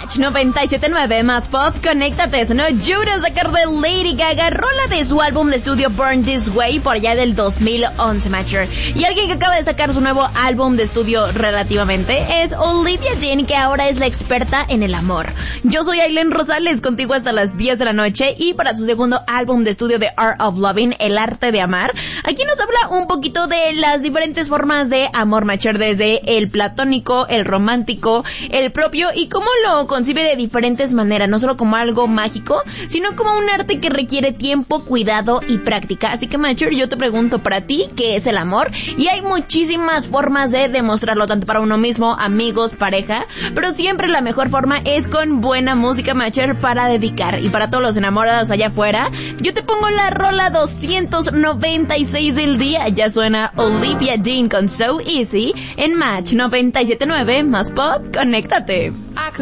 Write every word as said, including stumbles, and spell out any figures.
Match noventa y siete punto nueve más pop, conéctate. Sonó Judas, sacar de Lady Gaga, rola de su álbum de estudio Burn This Way por allá del dos mil once, Matcher. Y alguien que acaba de sacar su nuevo álbum de estudio relativamente es Olivia Dean, que ahora es la experta en el amor. Yo soy Aileen Rosales, contigo hasta las diez de la noche, y para su segundo álbum de estudio The Art of Loving, El Arte de Amar, aquí nos habla un poquito de las diferentes formas de amor, Matcher, desde el platónico, el romántico, el propio, y cómo lo concibe de diferentes maneras, no solo como algo mágico, sino como un arte que requiere tiempo, cuidado y práctica. Así que, Matcher, yo te pregunto, para ti, ¿qué es el amor? Y hay muchísimas formas de demostrarlo, tanto para uno mismo, amigos, pareja, pero siempre la mejor forma es con buena música, Matcher, para dedicar. Y para todos los enamorados allá afuera, yo te pongo la rola doscientos noventa y seis del día. Ya suena Olivia Dean con So Easy en Match noventa y siete punto nueve más pop, conéctate.